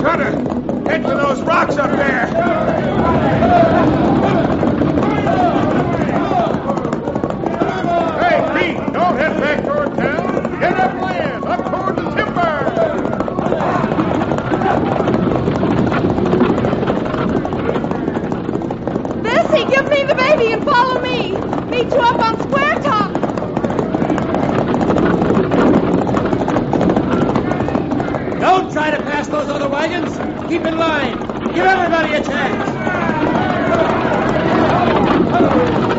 Cutter, get to those rocks up there. Hey, Pete, don't head back toward town. Get upland, up toward the timber. Bessie, give me the baby and follow me. Meet you up on Square Top. Don't try to pass those other wagons. Keep in line. Give everybody a chance.